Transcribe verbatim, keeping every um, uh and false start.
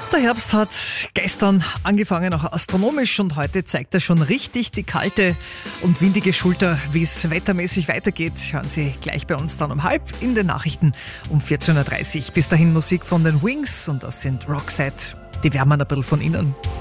Der Herbst hat gestern angefangen, auch astronomisch, und heute zeigt er schon richtig die kalte und windige Schulter. Wie es wettermäßig weitergeht, hören Sie gleich bei uns dann um halb in den Nachrichten um vierzehn Uhr dreißig. Bis dahin Musik von den Wings, und das sind Roxette. Die wärmen ein bisschen von innen.